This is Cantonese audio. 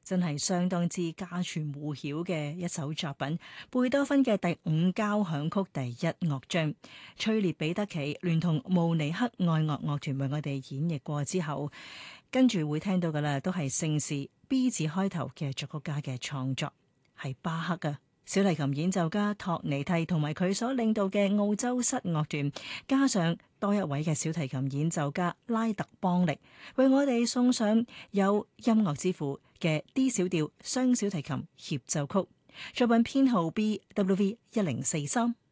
真係相當之家傳戶曉嘅一首作品。貝多芬嘅第五交響曲第一樂章，崔列彼得奇聯同慕尼黑愛樂樂團為我哋演繹過之後，跟住會聽到嘅啦，都係姓氏 B 字開頭嘅作曲家嘅創作，係巴克啊。小提琴演奏家托尼蒂同埋佢所領導嘅澳洲室樂團，加上多一位嘅小提琴演奏家拉特邦力，為我哋送上有音樂之父嘅 D 小調雙小提琴協奏曲，作品編號 BWV 1043。